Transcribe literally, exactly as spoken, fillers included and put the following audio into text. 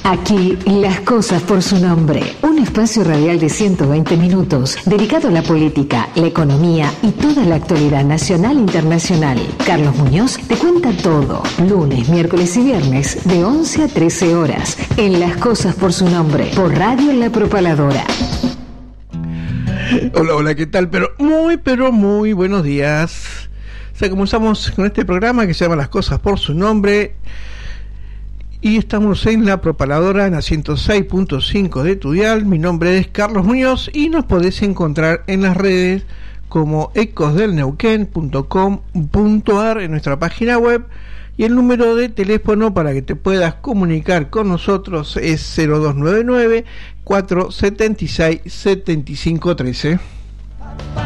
Aquí, las cosas por su nombre. Un espacio radial de ciento veinte minutos dedicado a la política, la economía y toda la actualidad nacional e internacional. Carlos Muñoz te cuenta todo. Lunes, miércoles y viernes de once a trece horas. En Las cosas por su nombre. Por Radio La Propaladora. Hola, hola, ¿qué tal? Pero muy, pero muy buenos días. O sea, comenzamos con este programa que se llama Las cosas por su nombre. Y estamos en La Propaladora, en la ciento seis punto cinco de tu dial. Mi nombre es Carlos Muñoz y nos podés encontrar en las redes como ecos del neuquén punto com punto a r en nuestra página web. Y el número de teléfono para que te puedas comunicar con nosotros es cero dos nueve nueve, cuatro siete seis, siete cinco uno tres.